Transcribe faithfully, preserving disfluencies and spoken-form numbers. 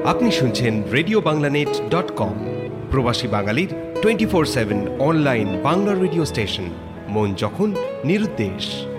আপনি শুনছেন radio বাংলানেট dot com, প্রবাসী বাঙালির twenty four seven online Bangla radio station, মন যখন নিরুদ্দেশ।